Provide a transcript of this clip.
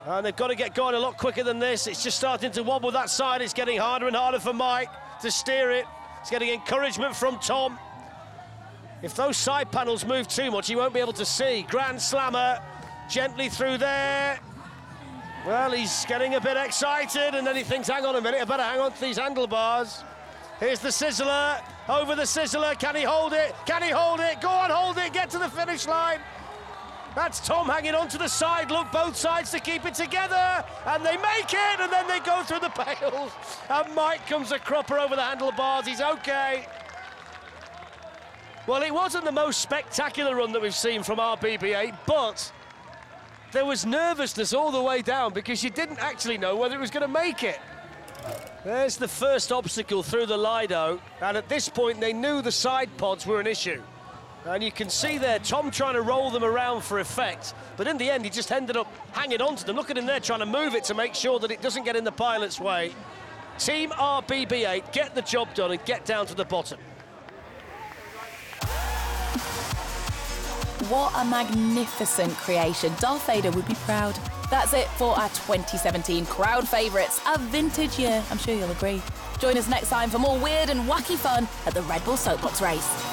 And they've got to get going a lot quicker than this. It's just starting to wobble that side. It's getting harder and harder for Mike to steer it. It's getting encouragement from Tom. If those side panels move too much, he won't be able to see. Grand Slammer gently through there. Well, he's getting a bit excited, and then he thinks, hang on a minute, I better hang on to these handlebars. Here's the Sizzler, over the Sizzler. Can he hold it? Can he hold it? Go on, hold it, get to the finish line. That's Tom hanging on to the side. Look, both sides to keep it together, and they make it, and then they go through the bales. And Mike comes a cropper over the handlebars. He's okay. Well, it wasn't the most spectacular run that we've seen from RBBA, but there was nervousness all the way down because you didn't actually know whether it was going to make it. There's the first obstacle through the Lido, and at this point they knew the side pods were an issue. And you can see there Tom trying to roll them around for effect, but in the end he just ended up hanging on to them. Look at him there trying to move it to make sure that it doesn't get in the pilot's way. Team RBBA, get the job done and get down to the bottom. What a magnificent creation. Darth Vader would be proud. That's it for our 2017 Crowd Favourites, a vintage year, I'm sure you'll agree. Join us next time for more weird and wacky fun at the Red Bull Soapbox Race.